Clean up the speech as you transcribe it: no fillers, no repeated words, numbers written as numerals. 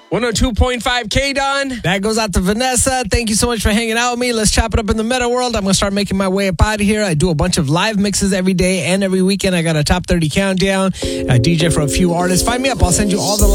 102.5 K-Don. That goes out to Vanessa. Thank you so much for hanging out with me. Let's chop it up in the meta world. I'm going to start making my way up out of here. I do a bunch of live mixes every day and every weekend. I got a top 30 countdown. I DJ for a few artists. Find me up. I'll send you all the